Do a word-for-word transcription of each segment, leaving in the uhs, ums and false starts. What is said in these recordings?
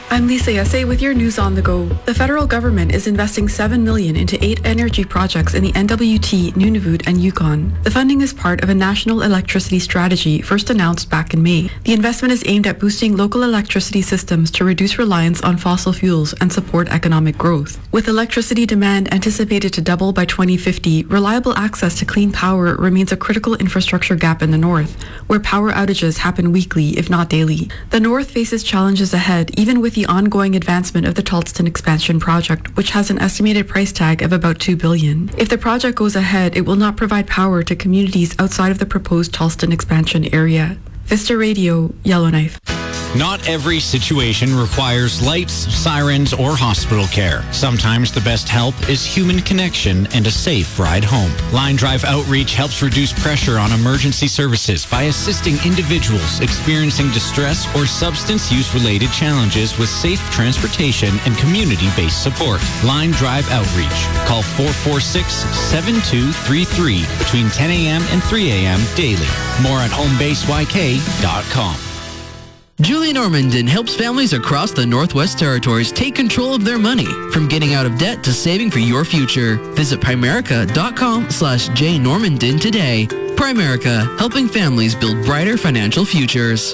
I'm Lisa Yesse with your news on the go. The federal government is investing seven million dollars into eight energy projects in the N W T, Nunavut, and Yukon. The funding is part of a national electricity strategy first announced back in May. The investment is aimed at boosting local electricity systems to reduce reliance on fossil fuels and support economic growth. With electricity demand anticipated to double by twenty fifty, reliable access to clean power remains a critical infrastructure gap in the north, where power outages happen weekly, if not daily. The north faces challenges ahead, even with the ongoing advancement of the Tulston expansion project, which has an estimated price tag of about two billion dollars. If the project goes ahead, it will not provide power to communities outside of the proposed Tulston expansion area. Vista Radio, Yellowknife. Not every situation requires lights, sirens, or hospital care. Sometimes the best help is human connection and a safe ride home. Line Drive Outreach helps reduce pressure on emergency services by assisting individuals experiencing distress or substance use-related challenges with safe transportation and community-based support. Line Drive Outreach. Call four four six, seven two three three between ten a.m. and three a.m. daily. More at home base y k dot com. Julie Normandin helps families across the Northwest Territories take control of their money, from getting out of debt to saving for your future. Visit Primerica.com slash J Normandin today. Primerica, helping families build brighter financial futures.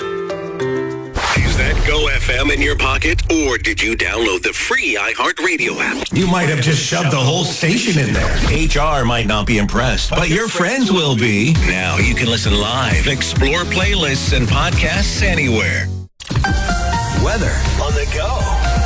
Is that Go F M in your pocket, or did you download the free iHeartRadio app? You might have just shoved the whole station in there. H R might not be impressed, but your friends will be. Now you can listen live, explore playlists and podcasts anywhere. Weather on the go.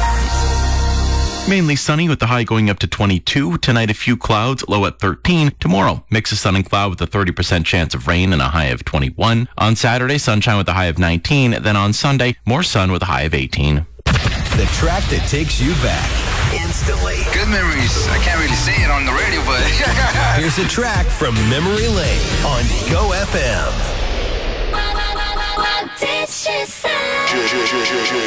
Mainly sunny with the high going up to twenty-two. Tonight, a few clouds, low at thirteen. Tomorrow, mix of sun and cloud with a thirty percent chance of rain and a high of twenty-one. On Saturday, sunshine with a high of nineteen. Then on Sunday, more sun with a high of eighteen. The track that takes you back instantly. Good memories. I can't really say it on the radio, but... Here's a track from Memory Lane on Go F M. What did she say?